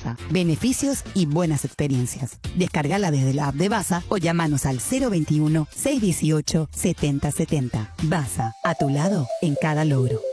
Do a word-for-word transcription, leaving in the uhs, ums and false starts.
Baza. Beneficios y buenas experiencias. Descargala desde la app de Baza o llámanos al cero veintiuno, seiscientos dieciocho, setenta setenta. Baza, a tu lado en cada logro.